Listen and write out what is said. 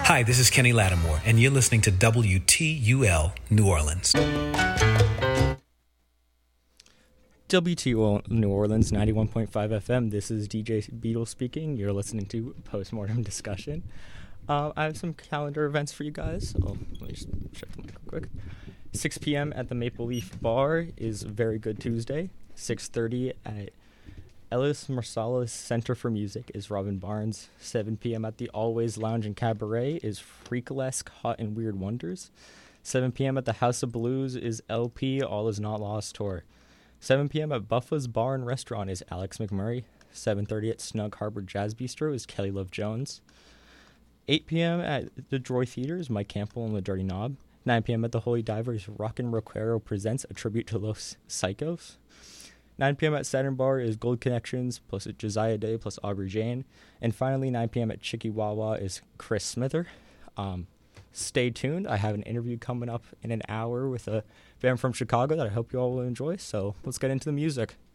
Hi, this is Kenny Lattimore, and you're listening to WTUL New Orleans. WTUL New Orleans 91.5 FM. This is DJ Beetle speaking. You're listening to Postmortem Discussion. I have some calendar events for you guys. Let me just check the mic real quick. 6 p.m. at the Maple Leaf Bar is Very Good Tuesday. 6:30 at Ellis Marsalis Center for Music is Robin Barnes. 7 p.m. at the Always Lounge and Cabaret is Freaklesque Hot and Weird Wonders. 7 p.m. at the House of Blues is LP All Is Not Lost Tour. 7 p.m. at Buffa's Bar and Restaurant is Alex McMurray. 7:30 at Snug Harbor Jazz Bistro is Kelly Love Jones. 8 p.m. at the Droy Theater is Mike Campbell and the Dirty Knob. 9 p.m. at the Holy Divers, Rockin' Roquero presents a tribute to Los Psychos. 9 p.m. at Saturn Bar is Gold Connections plus Josiah Day plus Aubrey Jane. And finally, 9 p.m. at Chicky Wawa is Chris Smither. Stay tuned. I have an interview coming up in an hour with a band from Chicago that I hope you all will enjoy. So let's get into the music.